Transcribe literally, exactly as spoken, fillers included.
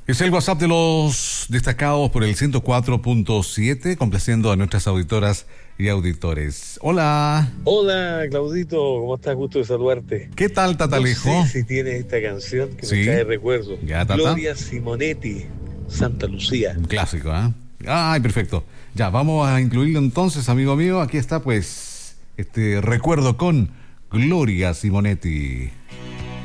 Es el WhatsApp de los destacados por el ciento cuatro punto siete, complaciendo a nuestras auditoras y auditores. Hola. Hola, Claudito, ¿cómo estás? Gusto de saludarte. ¿Qué tal, Tatalejo? No sé si tienes esta canción que Sí. me trae recuerdo. Ya, Tata. Gloria Simonetti, Santa Lucía. Un clásico, ¿eh? Ay, perfecto. Ya, vamos a incluirlo entonces, amigo mío. Aquí está, pues, este recuerdo con Gloria Simonetti.